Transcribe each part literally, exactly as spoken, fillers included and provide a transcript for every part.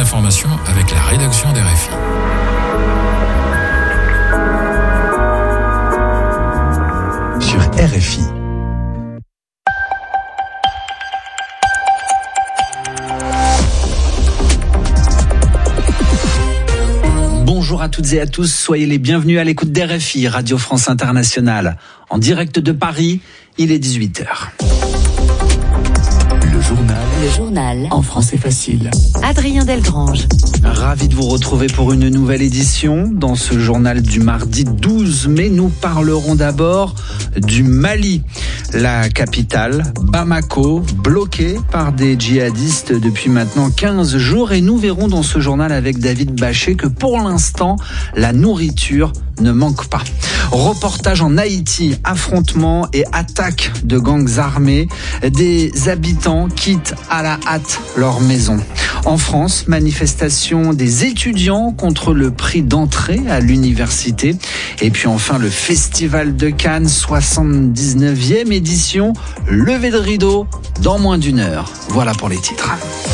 l'information avec la rédaction d'R F I. Sur R F I. Bonjour à toutes et à tous, soyez les bienvenus à l'écoute d'R F I, Radio France Internationale. En direct de Paris, il est dix-huit heures. Le journal. Le journal. En français facile. Adrien Delgrange. Ravi de vous retrouver pour une nouvelle édition. Dans ce journal du mardi douze mai, nous parlerons d'abord du Mali. La capitale, Bamako, bloquée par des djihadistes depuis maintenant quinze jours. Et nous verrons dans ce journal avec David Bachet que pour l'instant, la nourriture ne manque pas. Reportage en Haïti, affrontements et attaques de gangs armés. Des habitants quittent à la hâte leur maison. En France, manifestation des étudiants contre le prix d'entrée à l'université. Et puis enfin, le Festival de Cannes, soixante-dix-neuvième édition, levé de rideau dans moins d'une heure. Voilà pour les titres.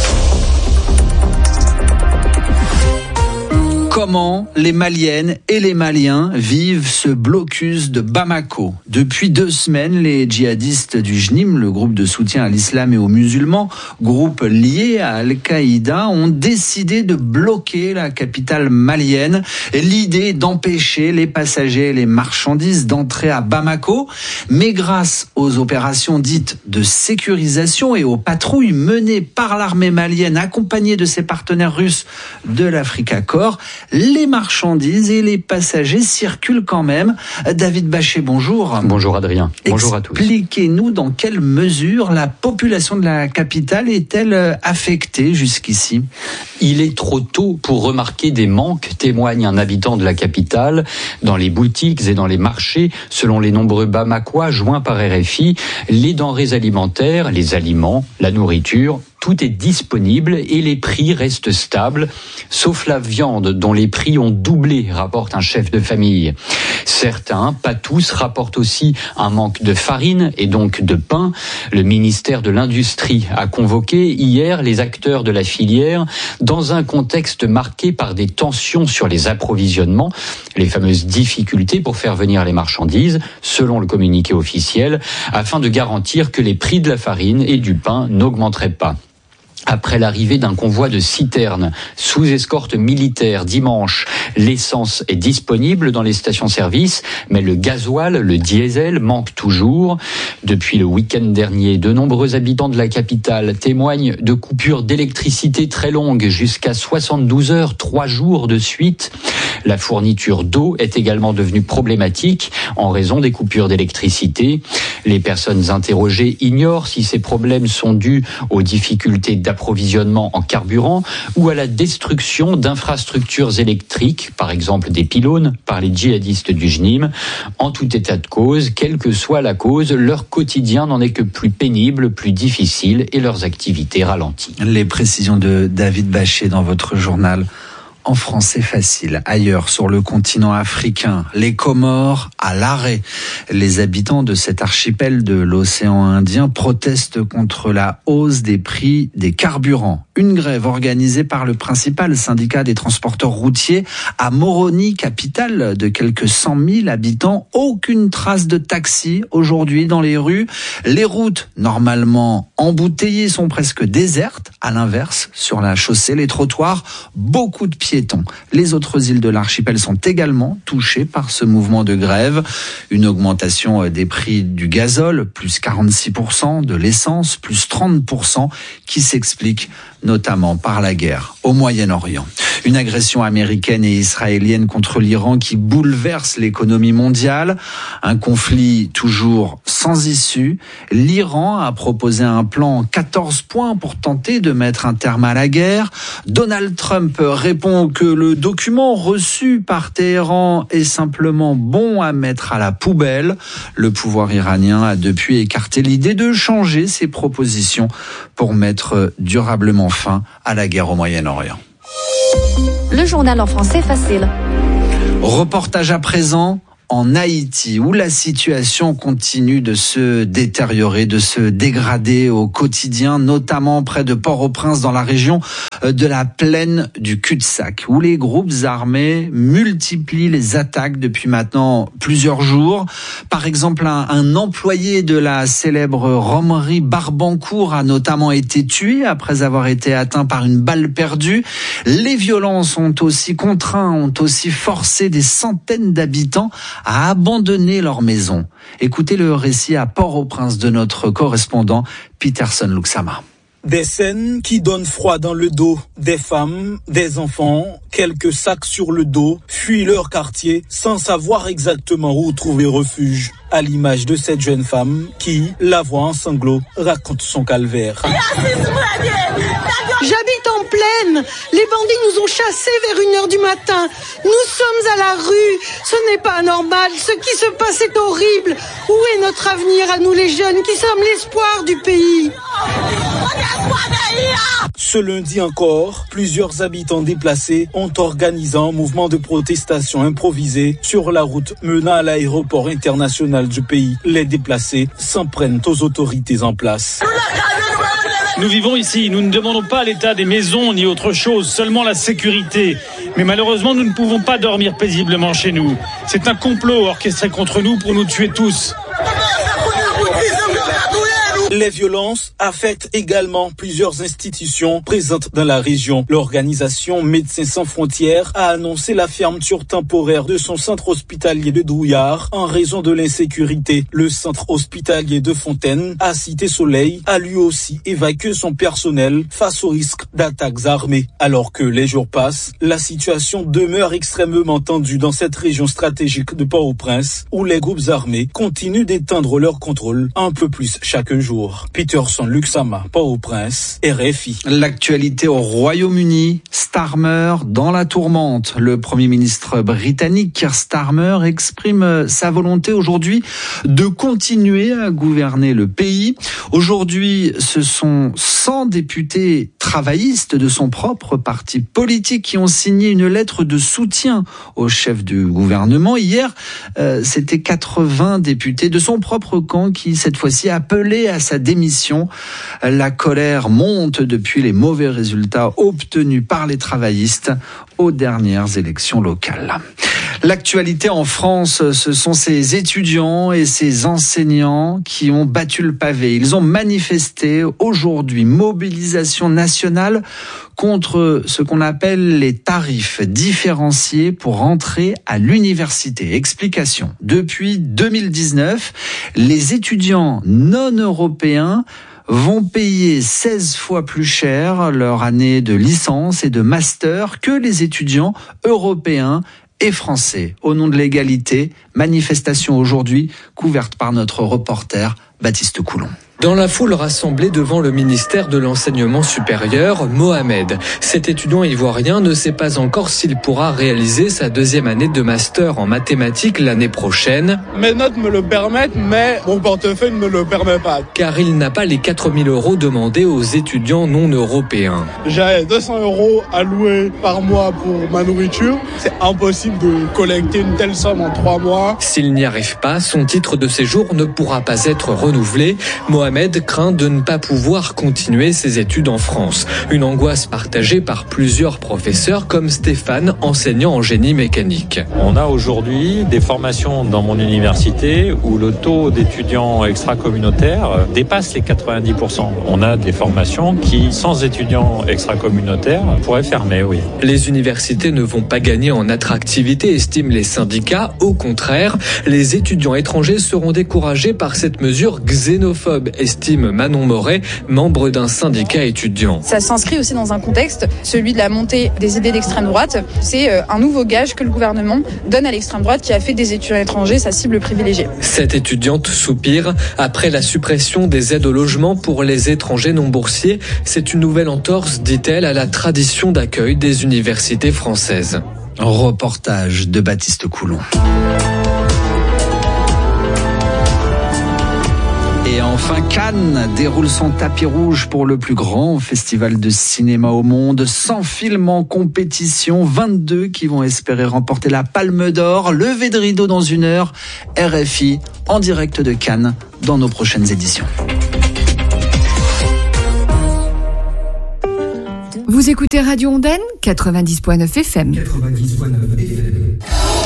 Comment les Maliennes et les Maliens vivent ce blocus de Bamako. Depuis deux semaines, les djihadistes du J N I M, le groupe de soutien à l'islam et aux musulmans, groupe lié à Al-Qaïda, ont décidé de bloquer la capitale malienne. L'idée d'empêcher les passagers et les marchandises d'entrer à Bamako. Mais grâce aux opérations dites de sécurisation et aux patrouilles menées par l'armée malienne, accompagnée de ses partenaires russes de l'Africa Corps, les marchandises et les passagers circulent quand même. David Bachet, bonjour. Bonjour Adrien, bonjour à tous. Expliquez-nous dans quelle mesure la population de la capitale est-elle affectée jusqu'ici ? Il est trop tôt pour remarquer des manques, témoigne un habitant de la capitale. Dans les boutiques et dans les marchés, selon les nombreux Bamakois joints par R F I, les denrées alimentaires, les aliments, la nourriture, tout est disponible et les prix restent stables, sauf la viande dont les prix ont doublé, rapporte un chef de famille. Certains, pas tous, rapportent aussi un manque de farine et donc de pain. Le ministère de l'Industrie a convoqué hier les acteurs de la filière dans un contexte marqué par des tensions sur les approvisionnements, les fameuses difficultés pour faire venir les marchandises, selon le communiqué officiel, afin de garantir que les prix de la farine et du pain n'augmenteraient pas. Après l'arrivée d'un convoi de citernes sous escorte militaire dimanche, l'essence est disponible dans les stations-service, mais le gasoil, le diesel, manque toujours. Depuis le week-end dernier, de nombreux habitants de la capitale témoignent de coupures d'électricité très longues, jusqu'à soixante-douze heures, trois jours de suite. La fourniture d'eau est également devenue problématique en raison des coupures d'électricité. Les personnes interrogées ignorent si ces problèmes sont dus aux difficultés d'approvisionnement en carburant ou à la destruction d'infrastructures électriques, par exemple des pylônes, par les djihadistes du J N I M. En tout état de cause, quelle que soit la cause, leur quotidien n'en est que plus pénible, plus difficile et leurs activités ralenties. Les précisions de David Bachet dans votre journal. En français facile. Ailleurs, sur le continent africain, les Comores à l'arrêt. Les habitants de cet archipel de l'océan Indien protestent contre la hausse des prix des carburants. Une grève organisée par le principal syndicat des transporteurs routiers à Moroni, capitale de quelques cent mille habitants. Aucune trace de taxi aujourd'hui dans les rues. Les routes, normalement embouteillées, sont presque désertes. À l'inverse, sur la chaussée, les trottoirs, beaucoup de piétons. Les autres îles de l'archipel sont également touchées par ce mouvement de grève. Une augmentation des prix du gazole, plus quarante-six pour cent, de l'essence, plus trente pour cent, qui s'explique notamment par la guerre au Moyen-Orient. Une agression américaine et israélienne contre l'Iran qui bouleverse l'économie mondiale. Un conflit toujours sans issue. L'Iran a proposé un plan en quatorze points pour tenter de mettre un terme à la guerre. Donald Trump répond que le document reçu par Téhéran est simplement bon à mettre à la poubelle. Le pouvoir iranien a depuis écarté l'idée de changer ses propositions pour mettre durablement fin à la guerre au Moyen-Orient. Le journal en français facile. Reportage à présent en Haïti, où la situation continue de se détériorer, de se dégrader au quotidien, notamment près de Port-au-Prince, dans la région de la plaine du cul-de-sac, où les groupes armés multiplient les attaques depuis maintenant plusieurs jours. Par exemple, un, un employé de la célèbre romerie Barbancourt a notamment été tué après avoir été atteint par une balle perdue. Les violences ont aussi contraint, ont aussi forcé des centaines d'habitants à abandonner leur maison. Écoutez le récit à Port-au-Prince de notre correspondant Peterson Luxama. Des scènes qui donnent froid dans le dos. Des femmes, des enfants, quelques sacs sur le dos, fuient leur quartier sans savoir exactement où trouver refuge. À l'image de cette jeune femme qui, la voix en sanglots, raconte son calvaire. J'habite en plaine. Les bandits nous ont chassés vers une heure du matin. Nous sommes à la rue. Ce n'est pas normal. Ce qui se passe est horrible. Où est notre avenir à nous les jeunes qui sommes l'espoir du pays? Ce lundi encore, plusieurs habitants déplacés ont organisé un mouvement de protestation improvisé sur la route menant à l'aéroport international du pays. Les déplacés s'en prennent aux autorités en place. Nous vivons ici, nous ne demandons pas l'état des maisons ni autre chose, seulement la sécurité. Mais malheureusement, nous ne pouvons pas dormir paisiblement chez nous. C'est un complot orchestré contre nous pour nous tuer tous. Les violences affectent également plusieurs institutions présentes dans la région. L'organisation Médecins sans frontières a annoncé la fermeture temporaire de son centre hospitalier de Douillard en raison de l'insécurité. Le centre hospitalier de Fontaine, à Cité-Soleil, a lui aussi évacué son personnel face au risque d'attaques armées. Alors que les jours passent, la situation demeure extrêmement tendue dans cette région stratégique de Port-au-Prince, où les groupes armés continuent d'étendre leur contrôle un peu plus chaque jour. Peterson Luxama, Port-au-Prince, R F I. L'actualité au Royaume-Uni, Starmer dans la tourmente. Le Premier ministre britannique Keir Starmer exprime sa volonté aujourd'hui de continuer à gouverner le pays. Aujourd'hui, ce sont cent députés travaillistes de son propre parti politique qui ont signé une lettre de soutien au chef du gouvernement. Hier, euh, c'était quatre-vingts députés de son propre camp qui, cette fois-ci, appelaient à sa démission. La colère monte depuis les mauvais résultats obtenus par les travaillistes aux dernières élections locales. L'actualité en France, ce sont ces étudiants et ces enseignants qui ont battu le pavé. Ils ont manifesté aujourd'hui, mobilisation nationale contre ce qu'on appelle les tarifs différenciés pour entrer à l'université. Explication. Depuis deux mille dix-neuf, les étudiants non européens vont payer seize fois plus cher leur année de licence et de master que les étudiants européens et français. Au nom de l'égalité, manifestation aujourd'hui couverte par notre reporter Baptiste Coulon. Dans la foule rassemblée devant le ministère de l'Enseignement supérieur, Mohamed, cet étudiant ivoirien ne sait pas encore s'il pourra réaliser sa deuxième année de master en mathématiques l'année prochaine. Mes notes me le permettent, mais mon portefeuille ne me le permet pas. Car il n'a pas les quatre mille euros demandés aux étudiants non européens. J'ai deux cents euros alloués par mois pour ma nourriture. C'est impossible de collecter une telle somme en trois mois. S'il n'y arrive pas, son titre de séjour ne pourra pas être renouvelé. Mohamed craint de ne pas pouvoir continuer ses études en France. Une angoisse partagée par plusieurs professeurs comme Stéphane, enseignant en génie mécanique. On a aujourd'hui des formations dans mon université où le taux d'étudiants extra-communautaires dépasse les quatre-vingt-dix pour cent. On a des formations qui, sans étudiants extra-communautaires, pourraient fermer, oui. Les universités ne vont pas gagner en attractivité, estiment les syndicats. Au contraire, les étudiants étrangers seront découragés par cette mesure xénophobe, estime Manon Moret, membre d'un syndicat étudiant. Ça s'inscrit aussi dans un contexte, celui de la montée des idées d'extrême droite. C'est un nouveau gage que le gouvernement donne à l'extrême droite qui a fait des étudiants étrangers sa cible privilégiée. Cette étudiante soupire. Après la suppression des aides au logement pour les étrangers non boursiers, c'est une nouvelle entorse, dit-elle, à la tradition d'accueil des universités françaises. Reportage de Baptiste Coulon. Et enfin, Cannes déroule son tapis rouge pour le plus grand festival de cinéma au monde. cent films en compétition, vingt-deux qui vont espérer remporter la Palme d'Or. Levé de rideau dans une heure. R F I en direct de Cannes dans nos prochaines éditions. Vous écoutez Radio Ondaine, quatre-vingt-dix virgule neuf F M. quatre-vingt-dix virgule neuf F M.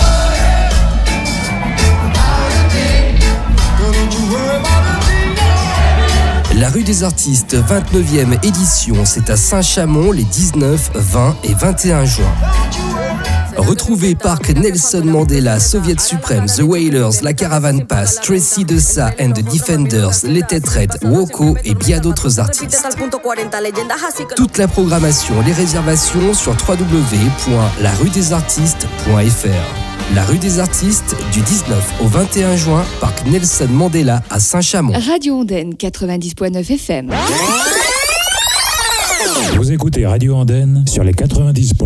La rue des artistes, vingt-neuvième édition, c'est à Saint-Chamond les dix-neuf, vingt et vingt et un juin. Retrouvez Parc Nelson Mandela, Soviet Suprême, The Wailers, La Caravane Pass, Tracy Dessa and the Defenders, Les Têtes Raides, Woko et bien d'autres artistes. Toute la programmation, les réservations sur w w w point la rue des artistes point f r. La rue des artistes, du dix-neuf au vingt et un juin, Parc Nelson Mandela à Saint-Chamond. Radio Ondaine, quatre-vingt-dix virgule neuf F M. Vous écoutez Radio Ondaine sur les quatre-vingt-dix.